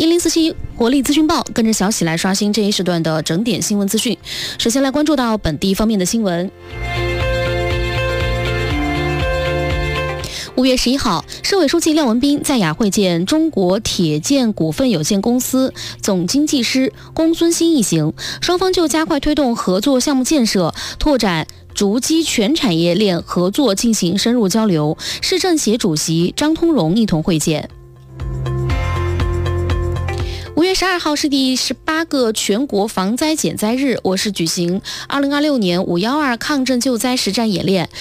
1047活力资讯报，跟着小喜来刷新这一时段的整点新闻资讯。首先来关注到本地方面的新闻。5月11号，市委书记廖文斌在雅会见中国铁建股份有限公司总经济师龚孙新一行，双方就加快推动合作项目建设、拓展竹基全产业链合作进行深入交流。市政协主席张通荣一同会见。5月12号是第18个全国防灾减灾日，我市举行2026年512抗震救灾实战演练。